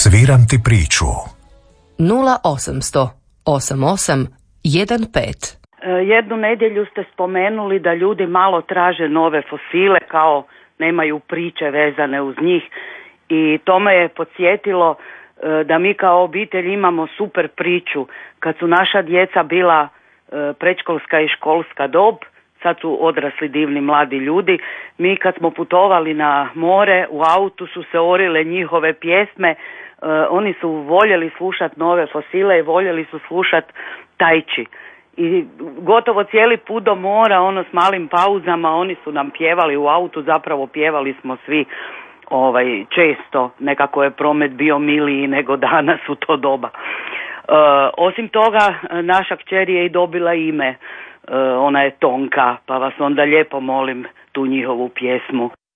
Sviram ti priču. 0800 88 15. Jednu nedjelju ste spomenuli da ljudi malo traže nove fosile, kao nemaju priče vezane uz njih, i to me je podsjetilo da mi kao obitelj imamo super priču. Kad su naša djeca bila predškolska i školska dob, sad su odrasli divni mladi ljudi, mi kad smo putovali na more, u autu su se orile njihove pjesme, oni su voljeli slušati nove fosile i voljeli su slušati Tajči. I gotovo cijeli put do mora, s malim pauzama, oni su nam pjevali u autu, zapravo pjevali smo svi često, nekako je promet bio miliji nego danas u to doba. Osim toga, naša kćer je i dobila ime, ona je Tonka, pa vas onda lijepo molim tu njihovu pjesmu.